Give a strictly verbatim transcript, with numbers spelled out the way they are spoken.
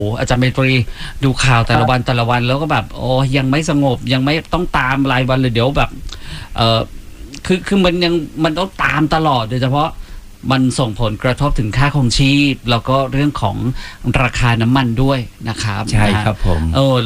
โอ้อาจารย์เมตรีดูข่าวแต่ละวันแต่ละวันแล้วก็แบบโอ้ยังไม่สงบยังไม่ต้องตามรายวันเลยเดี๋ยวแบบเออคือคือมันยังมันต้องตามตลอดโดยเฉพาะมันส่งผลกระทบถึงค่าครองชีพแล้วก็เรื่องของราคาน้ำมันด้วยนะครับใช่ครับผมเออ